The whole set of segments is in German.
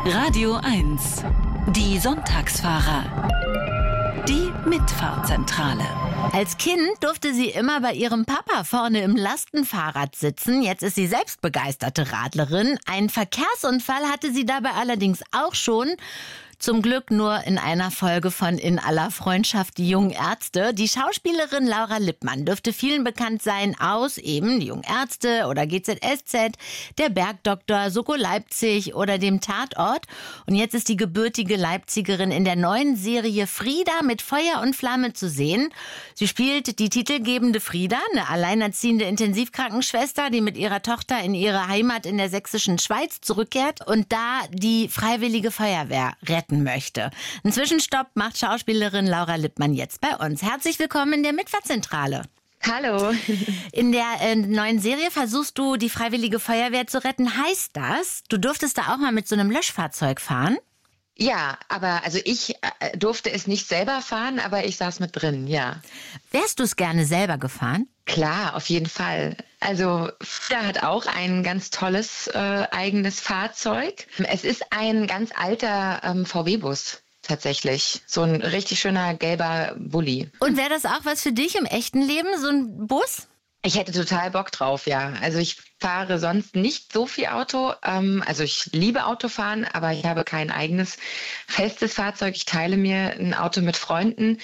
Radio 1. Die Sonntagsfahrer. Die Mitfahrzentrale. Als Kind durfte sie immer bei ihrem Papa vorne im Lastenfahrrad sitzen. Jetzt ist sie selbst begeisterte Radlerin. Einen Verkehrsunfall hatte sie dabei allerdings auch schon. Zum Glück nur in einer Folge von In aller Freundschaft, die jungen Ärzte. Die Schauspielerin Laura Lippmann dürfte vielen bekannt sein aus eben die jungen Ärzte oder GZSZ, der Bergdoktor, Soko Leipzig oder dem Tatort. Und jetzt ist die gebürtige Leipzigerin in der neuen Serie Frieda mit Feuer und Flamme zu sehen. Sie spielt die titelgebende Frieda, eine alleinerziehende Intensivkrankenschwester, die mit ihrer Tochter in ihre Heimat in der sächsischen Schweiz zurückkehrt und da die Freiwillige Feuerwehr retten möchte. Einen Zwischenstopp macht Schauspielerin Laura Lippmann jetzt bei uns. Herzlich willkommen in der Mitfahrzentrale. Hallo. In der neuen Serie versuchst du, die Freiwillige Feuerwehr zu retten. Heißt das, du durftest da auch mal mit so einem Löschfahrzeug fahren? Ja, aber also ich durfte es nicht selber fahren, aber ich saß mit drin, ja. Wärst du es gerne selber gefahren? Klar, auf jeden Fall. Also Frieda hat auch ein ganz tolles eigenes Fahrzeug. Es ist ein ganz alter VW-Bus. Tatsächlich. So ein richtig schöner gelber Bulli. Und wäre das auch was für dich im echten Leben, so ein Bus? Ich hätte total Bock drauf, ja. Also ich fahre sonst nicht so viel Auto. Also ich liebe Autofahren, aber ich habe kein eigenes festes Fahrzeug. Ich teile mir ein Auto mit Freunden,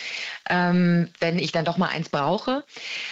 wenn ich dann doch mal eins brauche.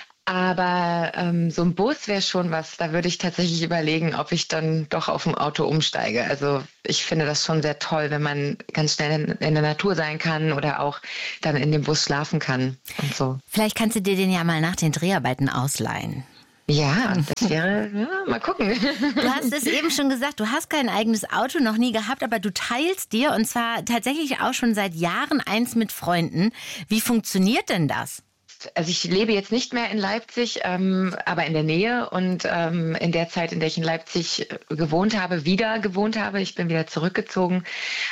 Aber so ein Bus wäre schon was. Da würde ich tatsächlich überlegen, ob ich dann doch auf ein Auto umsteige. Also ich finde das schon sehr toll, wenn man ganz schnell in der Natur sein kann oder auch dann in dem Bus schlafen kann und so. Vielleicht kannst du dir den ja mal nach den Dreharbeiten ausleihen. Ja, das wäre, ja, mal gucken. Du hast es eben schon gesagt, du hast kein eigenes Auto, noch nie gehabt, aber du teilst dir und zwar tatsächlich auch schon seit Jahren eins mit Freunden. Wie funktioniert denn das? Also ich lebe jetzt nicht mehr in Leipzig, aber in der Nähe und in der Zeit, in der ich in Leipzig wieder gewohnt habe, ich bin wieder zurückgezogen,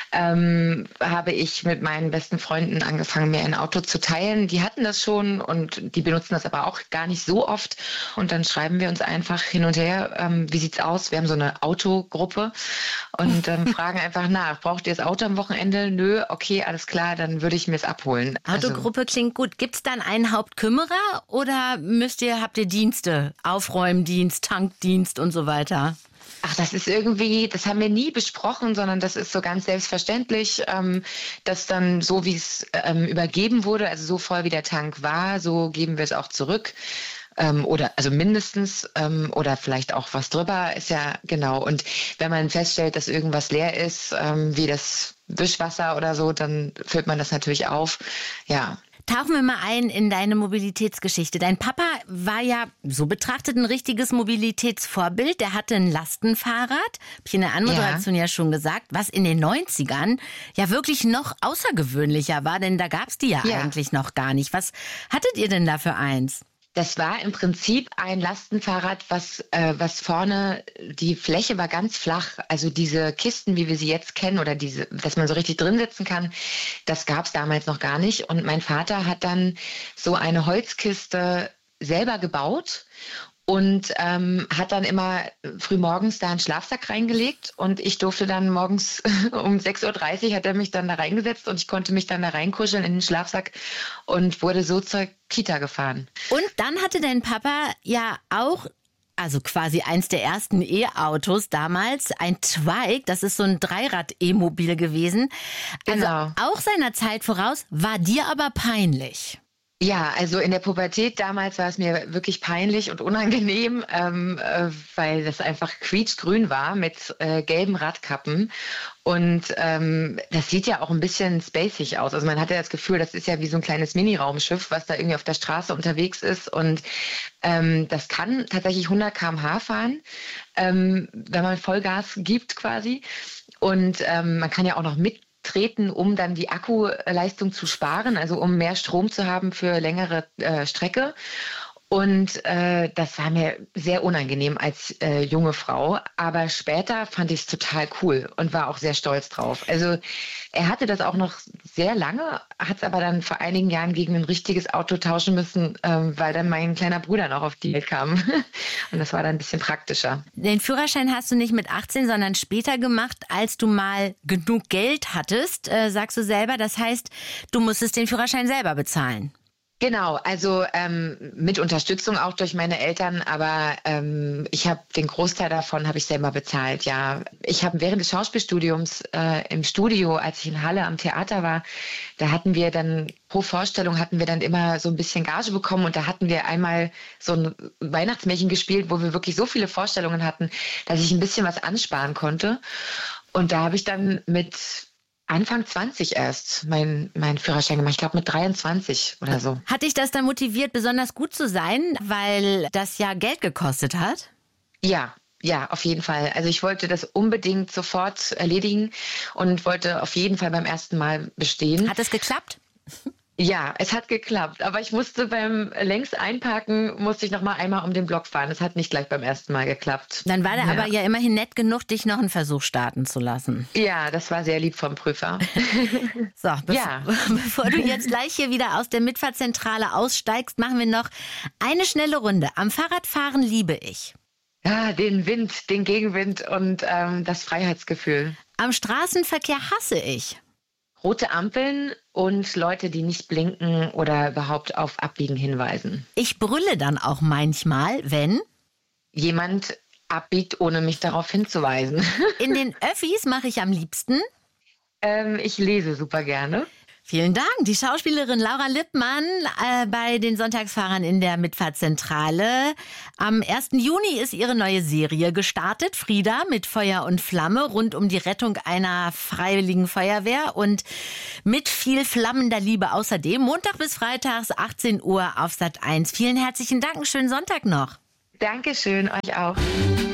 habe ich mit meinen besten Freunden angefangen, mir ein Auto zu teilen. Die hatten das schon und die benutzen das aber auch gar nicht so oft und dann schreiben wir uns einfach hin und her, wie sieht's aus? Wir haben so eine Autogruppe und fragen einfach nach, braucht ihr das Auto am Wochenende? Nö, okay, alles klar, dann würde ich mir es abholen. Autogruppe klingt gut. Gibt's dann einen Hauptkümmerer oder habt ihr Dienste, Aufräumdienst, Tankdienst und so weiter? Ach, das haben wir nie besprochen, sondern das ist so ganz selbstverständlich, dass dann so, wie es übergeben wurde, also so voll wie der Tank war, so geben wir es auch zurück. Oder also mindestens oder vielleicht auch was drüber, ist ja genau. Und wenn man feststellt, dass irgendwas leer ist, wie das Wischwasser oder so, dann füllt man das natürlich auf, ja. Tauchen wir mal ein in deine Mobilitätsgeschichte. Dein Papa war ja so betrachtet ein richtiges Mobilitätsvorbild. Der hatte ein Lastenfahrrad, habe ich in der Anmoderation ja schon gesagt, was in den 90ern ja wirklich noch außergewöhnlicher war, denn da gab es die ja eigentlich noch gar nicht. Was hattet ihr denn da für eins? Das war im Prinzip ein Lastenfahrrad, was vorne, die Fläche war ganz flach. Also diese Kisten, wie wir sie jetzt kennen, oder dass man so richtig drin sitzen kann, das gab es damals noch gar nicht. Und mein Vater hat dann so eine Holzkiste selber gebaut und hat dann immer frühmorgens da einen Schlafsack reingelegt und ich durfte dann morgens um 6.30 Uhr hat er mich dann da reingesetzt und ich konnte mich dann da reinkuscheln in den Schlafsack und wurde so zur Kita gefahren. Und dann hatte dein Papa ja auch, also quasi eins der ersten E-Autos damals, ein Twike, das ist so ein Dreirad-E-Mobil gewesen. Also Genau. Auch seiner Zeit voraus, war dir aber peinlich. Ja, also in der Pubertät damals war es mir wirklich peinlich und unangenehm, weil das einfach quietschgrün war mit gelben Radkappen. Und das sieht ja auch ein bisschen spacig aus. Also man hatte das Gefühl, das ist ja wie so ein kleines Mini-Raumschiff, was da irgendwie auf der Straße unterwegs ist. Und das kann tatsächlich 100 km/h fahren, wenn man Vollgas gibt quasi. Und man kann ja auch noch mittreten, um dann die Akkuleistung zu sparen, also um mehr Strom zu haben für längere Strecke. Und das war mir sehr unangenehm als junge Frau. Aber später fand ich es total cool und war auch sehr stolz drauf. Also er hatte das auch noch sehr lange, hat es aber dann vor einigen Jahren gegen ein richtiges Auto tauschen müssen, weil dann mein kleiner Bruder noch auf die Welt kam. Und das war dann ein bisschen praktischer. Den Führerschein hast du nicht mit 18, sondern später gemacht, als du mal genug Geld hattest, sagst du selber. Das heißt, du musstest den Führerschein selber bezahlen. Genau, also mit Unterstützung auch durch meine Eltern, aber ich habe den Großteil davon habe ich selber bezahlt, ja. Ich habe während des Schauspielstudiums im Studio, als ich in Halle am Theater war, da hatten wir dann pro Vorstellung dann immer so ein bisschen Gage bekommen und da hatten wir einmal so ein Weihnachtsmärchen gespielt, wo wir wirklich so viele Vorstellungen hatten, dass ich ein bisschen was ansparen konnte. Und da habe ich dann mit Anfang 20 erst meinen Führerschein gemacht. Ich glaube mit 23 oder so. Hat dich das dann motiviert, besonders gut zu sein, weil das ja Geld gekostet hat? Ja, auf jeden Fall. Also ich wollte das unbedingt sofort erledigen und wollte auf jeden Fall beim ersten Mal bestehen. Hat es geklappt? Ja, es hat geklappt, aber ich musste beim längs einparken, noch mal einmal um den Block fahren. Es hat nicht gleich beim ersten Mal geklappt. Dann war der aber ja immerhin nett genug, dich noch einen Versuch starten zu lassen. Ja, das war sehr lieb vom Prüfer. So, bevor du jetzt gleich hier wieder aus der Mitfahrzentrale aussteigst, machen wir noch eine schnelle Runde. Am Fahrradfahren liebe ich. Ja, den Wind, den Gegenwind und das Freiheitsgefühl. Am Straßenverkehr hasse ich. Rote Ampeln und Leute, die nicht blinken oder überhaupt auf Abbiegen hinweisen. Ich brülle dann auch manchmal, wenn jemand abbiegt, ohne mich darauf hinzuweisen. In den Öffis mache ich am liebsten. Ich lese super gerne. Vielen Dank. Die Schauspielerin Laura Lippmann bei den Sonntagsfahrern in der Mitfahrzentrale. Am 1. Juni ist ihre neue Serie gestartet. Frida mit Feuer und Flamme rund um die Rettung einer freiwilligen Feuerwehr und mit viel flammender Liebe außerdem. Montag bis Freitags 18 Uhr auf Sat.1. Vielen herzlichen Dank. Schönen Sonntag noch. Dankeschön, euch auch.